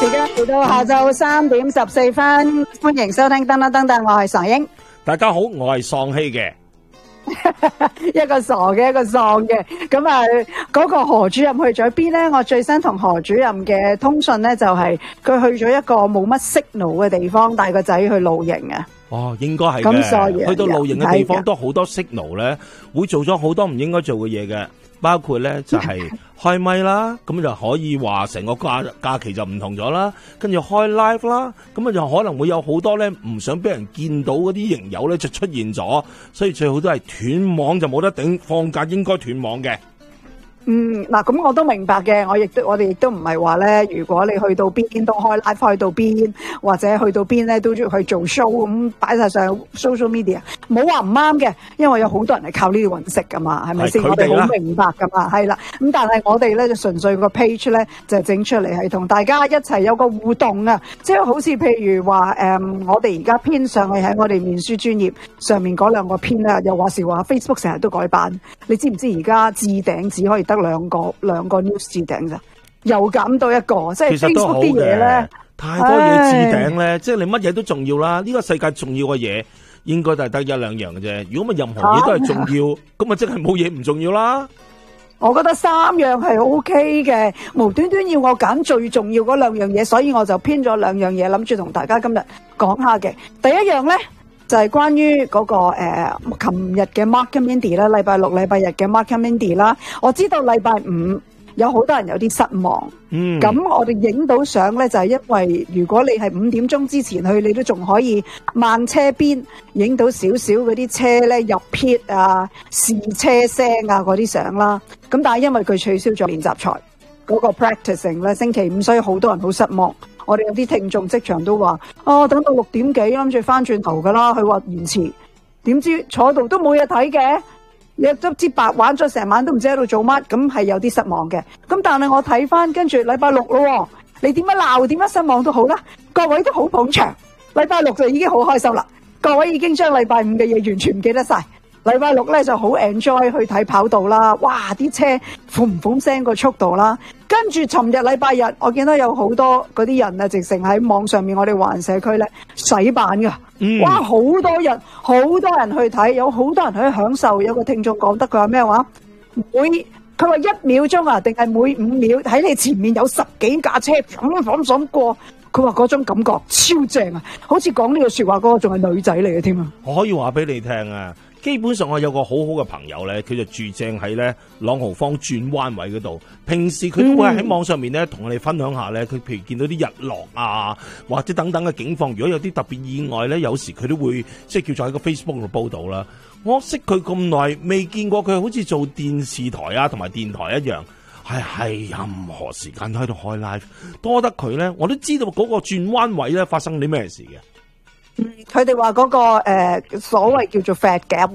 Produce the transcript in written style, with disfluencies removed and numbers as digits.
時間嚟到下晝3點14分，歡迎收聽噔噔噔噔，我係常英。 大家好，我係喪希嘅。 一個傻嘅，一個喪嘅。咁啊，嗰個何主任去咗邊呢？我最新同何主任嘅通訊呢，就係佢去咗一個冇乜 signal 嘅地方，帶個仔去露營啊。 哦，應該係嘅。 咁所以去到露營嘅地方都好多 signal 咧，會做咗好多唔應該做嘅嘢嘅，包括咧就係開咪啦，咁就可以話成個假期就唔同咗啦。跟住開 live 啦，咁啊就可能會有好多咧唔想俾人見到嗰啲營友咧就出現咗，所以最好都係斷網就冇得頂，放假應該斷網嘅。 嗱，咁我都明白嘅，我哋亦都唔係話咧，如果你去到邊都開 live，去到邊或者去到邊咧都要去做 show 咁擺晒上 social media， 冇話唔啱嘅，因為有好多人係靠呢啲搵食噶嘛，係咪先？我哋好明白噶嘛，係啦。咁但係我哋咧就純粹個 page 咧就整出嚟係同大家一齊有個互動啊，即係好似譬如話我哋而家編上去喺我哋面書專頁上面嗰兩個編咧，又話時話 Facebook 成日都改版，你知唔知而家置頂只可以得兩個 news 置頂咋，又減到一個，即係 Facebook 啲嘢咧， 太多嘢置頂咧，即係你乜嘢都重要啦。呢個世界重要嘅嘢，應該都係得一兩樣嘅啫。如果咪任何嘢都係重要，咁啊即係冇嘢唔重要啦。 我覺得3樣係 OK 嘅，無端端要我揀最重要嗰2樣嘢，所以我就編咗2樣嘢，諗住同大家今日講下嘅。第一樣咧就係關於嗰個琴日嘅 Mark Mindy 啦，禮拜六、禮拜日嘅 Mark Mindy 啦。我知道禮拜5有好多人有啲失望，咁我哋影到相咧就係因為如果你係5點鐘之前去，你都仲可以慢車邊影到少少嗰啲車咧入 pit 啊、試車聲啊嗰啲相啦。咁但係因為佢取消咗練習賽嗰個 practicing 咧，星期5，所以好多人好失望。我哋有啲聽眾即場都話，等到6點幾諗住翻轉頭噶啦，佢話延遲，點知坐度都冇嘢睇嘅，亦都知白玩咗成晚都唔知喺度做乜，咁係有啲失望嘅。咁但係我睇翻跟住禮拜6咯，你點樣鬧點樣失望都好啦，各位都好捧場。禮拜6就已經好開心啦，各位已經將禮拜5嘅嘢完全唔記得晒。禮拜6咧就好 enjoy 去睇跑道啦，哇！啲車嘭嘭聲個速度啦，跟住尋日禮拜日，我見到有好多嗰啲人啊，直情喺網上面我哋華人社區咧洗版噶，哇！好多人去睇，有好多人去享受。有個聽眾講得佢話咩話？佢話1秒鐘啊，定係每5秒喺你前面有10幾架車咁過，佢話嗰種感覺超正啊！好似講呢個說話嗰個仲係女仔嚟嘅添啊！ 我可以話俾你聽啊！基本上我有個好好嘅朋友咧，佢就住正喺咧朗豪坊轉彎位嗰度。平時佢都會喺網上面咧同我哋分享下咧，佢譬如見到啲日落啊，或者等等嘅景況。如果有啲特別意外咧，有時佢都會即係叫做喺個 Facebook 度報道啦。我識佢咁耐，未見過佢好似做電視台啊同埋電台一樣，係任何時間都喺度開 live。多得佢咧，我都知道嗰個轉彎位咧發生啲咩事嘅。 佢哋話嗰個所謂叫做 fat gap